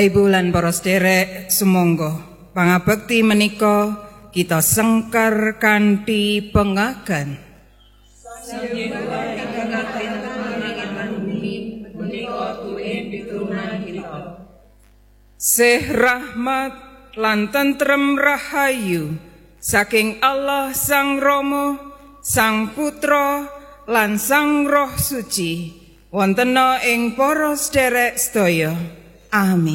Ibu lan para sederek sumangga pangabekti menika kita sengker kanthi pengagan. Sih rahmat lan tentrem rahayu saking Allah Sang Rama, Sang Putra lan Sang Roh Suci wontena ing para sederek sedaya. Amin.